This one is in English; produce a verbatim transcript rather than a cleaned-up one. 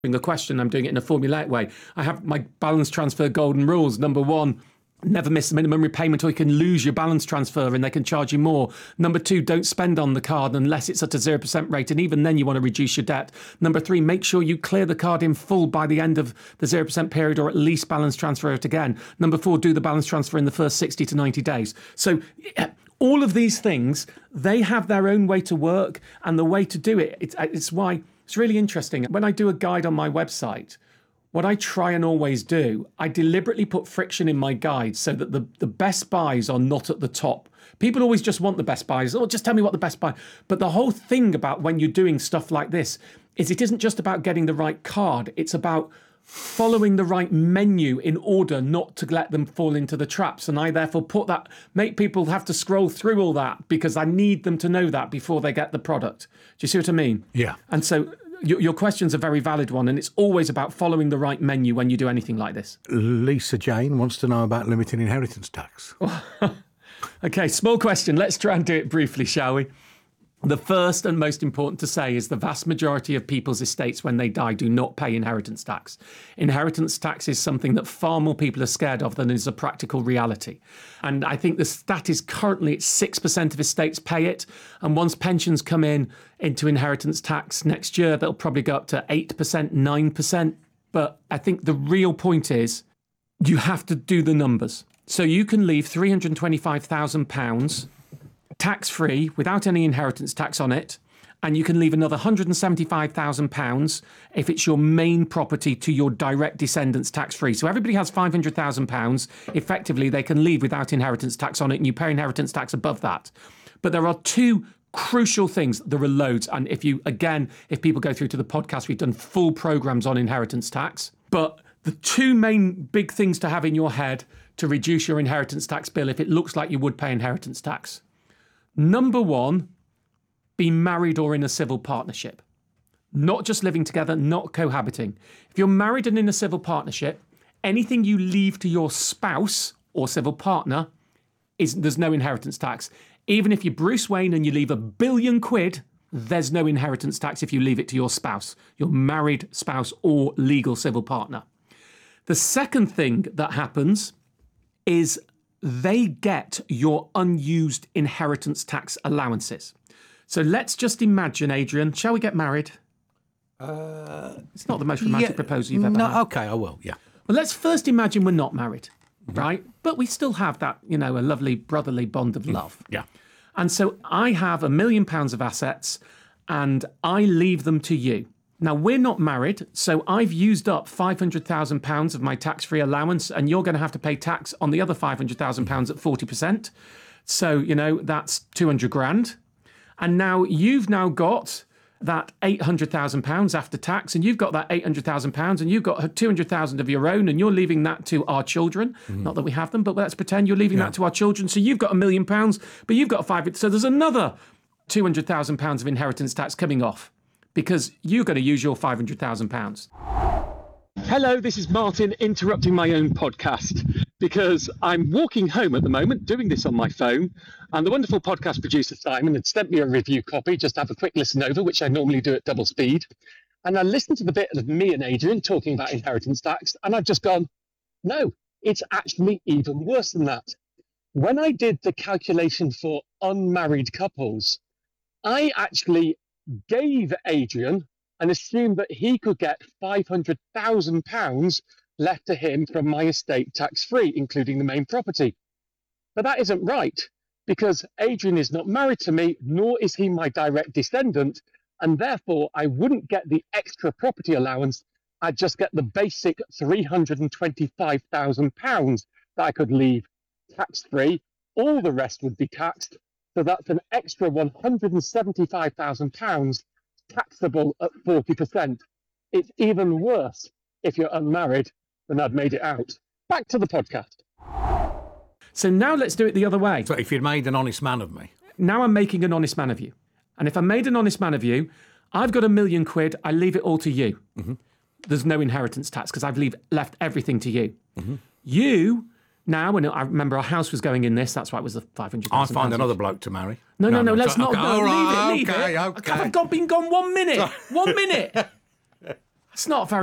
a question, I'm doing it in a formulaic way. I have my balance transfer golden rules. Number one, never miss the minimum repayment or you can lose your balance transfer and they can charge you more. Number two, don't spend on the card unless it's at a zero percent rate. And even then you want to reduce your debt. Number three, make sure you clear the card in full by the end of the zero percent period or at least balance transfer it again. Number four, do the balance transfer in the first sixty to ninety days. So yeah, all of these things, they have their own way to work and the way to do it. It's, it's why it's really interesting. When I do a guide on my website, what I try and always do, I deliberately put friction in my guides so that the, the best buys are not at the top. People always just want the best buys. Oh, just tell me what the best buy. But the whole thing about when you're doing stuff like this is it isn't just about getting the right card. It's about following the right menu in order not to let them fall into the traps. And I therefore put that, make people have to scroll through all that because I need them to know that before they get the product. Do you see what I mean? Yeah. And so your, your question's a very valid one, and it's always about following the right menu when you do anything like this. Lisa Jane wants to know about limiting inheritance tax. Okay, small question. Let's try and do it briefly, shall we? The first and most important to say is the vast majority of people's estates when they die do not pay inheritance tax. Inheritance tax is something that far more people are scared of than is a practical reality. And I think the stat is currently at six percent of estates pay it. And once pensions come in into inheritance tax next year, they'll probably go up to eight percent, nine percent. But I think the real point is you have to do the numbers. So you can leave three hundred twenty-five thousand pounds tax-free without any inheritance tax on it, and you can leave another one hundred seventy-five thousand pounds if it's your main property to your direct descendants tax-free. So everybody has five hundred thousand pounds. Effectively, they can leave without inheritance tax on it, and you pay inheritance tax above that. But there are two crucial things. There are loads, and if you, again, if people go through to the podcast, we've done full programs on inheritance tax. But the two main big things to have in your head to reduce your inheritance tax bill if it looks like you would pay inheritance tax. Number one, be married or in a civil partnership. Not just living together, not cohabiting. If you're married and in a civil partnership, anything you leave to your spouse or civil partner, is there's no inheritance tax. Even if you're Bruce Wayne and you leave a billion quid, there's no inheritance tax if you leave it to your spouse, your married spouse or legal civil partner. The second thing that happens is they get your unused inheritance tax allowances. So let's just imagine, Adrian, shall we get married? Uh, it's not the most romantic yeah, proposal you've ever no, had. Okay, I will, yeah. Well, let's first imagine we're not married, mm-hmm. right? But we still have that, you know, a lovely brotherly bond of love. Yeah. And so I have a million pounds of assets and I leave them to you. Now, we're not married, so I've used up five hundred thousand pounds of my tax-free allowance, and you're going to have to pay tax on the other five hundred thousand pounds at forty percent. So, you know, that's two hundred grand. And now you've now got that eight hundred thousand pounds after tax, and you've got that eight hundred thousand pounds, and you've got two hundred thousand of your own, and you're leaving that to our children. Mm. Not that we have them, but let's pretend you're leaving yeah. that to our children. So you've got a million pounds, but you've got five. So there's another two hundred thousand pounds of inheritance tax coming off, because you're going to use your five hundred thousand pounds. Hello, this is Martin interrupting my own podcast because I'm walking home at the moment, doing this on my phone, and the wonderful podcast producer Simon had sent me a review copy just to have a quick listen over, which I normally do at double speed. And I listened to the bit of me and Adrian talking about inheritance tax, and I've just gone, no, it's actually even worse than that. When I did the calculation for unmarried couples, I actually gave Adrian and assumed that he could get five hundred thousand pounds left to him from my estate tax-free, including the main property. But that isn't right, because Adrian is not married to me, nor is he my direct descendant, and therefore I wouldn't get the extra property allowance. I'd just get the basic three hundred twenty-five thousand pounds that I could leave tax-free. All the rest would be taxed. So that's an extra one hundred seventy-five thousand pounds taxable at forty percent. It's even worse if you're unmarried than I've made it out. Back to the podcast. So now let's do it the other way. So if you'd made an honest man of me. Now I'm making an honest man of you. And if I made an honest man of you, I've got a million quid, I leave it all to you. Mm-hmm. There's no inheritance tax because I've leave, left everything to you. Mm-hmm. You... Now, and I remember our house was going in this, that's why it was the five hundred thousand. I find another bloke to marry. No, no, no, no let's okay, not. No, all right, leave it, leave okay, it. Okay. I've got, been gone one minute. One minute. It's not very